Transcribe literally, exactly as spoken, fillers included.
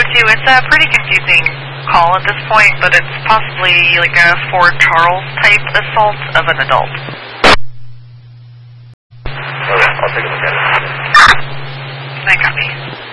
two, it's a pretty confusing call at this point, but it's possibly like a Fort Charles type assault of an adult. Okay, I'll take a look at it. I copy.